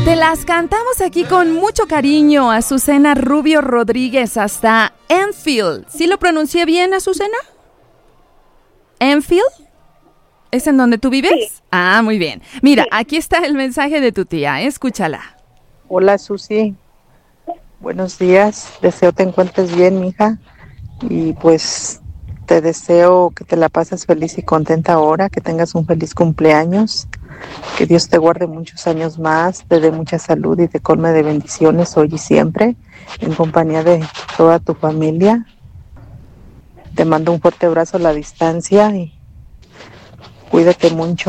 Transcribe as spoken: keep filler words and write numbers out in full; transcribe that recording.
Te las cantamos aquí con mucho cariño, Azucena Rubio Rodríguez, hasta Enfield. ¿Sí lo pronuncié bien, Azucena? ¿Enfield? ¿Es en donde tú vives? Sí. Ah, muy bien. Mira, Sí. aquí está el mensaje de tu tía, escúchala. Hola, Susi. Buenos días. Deseo te encuentres bien, mija. Y pues te deseo que te la pases feliz y contenta ahora, que tengas un feliz cumpleaños, que Dios te guarde muchos años más, te dé mucha salud y te colme de bendiciones hoy y siempre, en compañía de toda tu familia. Te mando un fuerte abrazo a la distancia y cuídate mucho.